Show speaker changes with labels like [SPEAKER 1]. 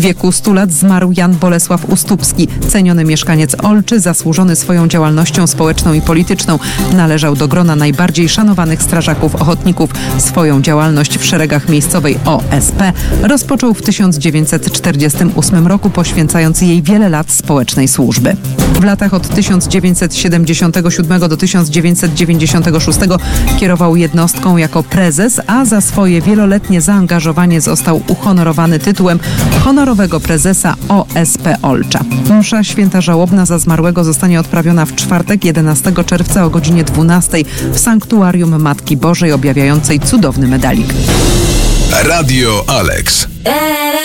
[SPEAKER 1] wieku 100 lat zmarł Jan Bolesław Ustupski, ceniony mieszkaniec Olczy, zasłużony swoją działalnością społeczną i polityczną. Należał do grona najbardziej szanowanych strażaków ochotników. Swoją działalność w szeregach miejscowej OSP rozpoczął w 1948 roku, poświęcając jej wiele lat społecznej służby. W latach od 1977 do 1996 kierował jednostką jako prezes, a za swoje wieloletnie zaangażowanie został uhonorowany tytułem honorowego prezesa OSP Olcza. Msza święta żałobna za zmarłego zostanie odprawiona w czwartek 11 czerwca o godzinie 12 w sanktuarium Matki Bożej objawiającej cudowny medalik.
[SPEAKER 2] Radio Alex.